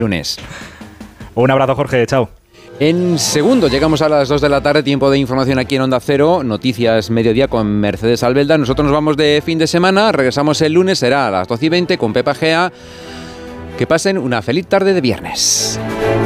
lunes. Un abrazo, Jorge, chao. En segundo, llegamos a las 2 de la tarde, tiempo de información aquí en Onda Cero, Noticias Mediodía con Mercedes Albelda. Nosotros nos vamos de fin de semana, regresamos el lunes, será a las 12:20 con Pepa Gea. Que pasen una feliz tarde de viernes.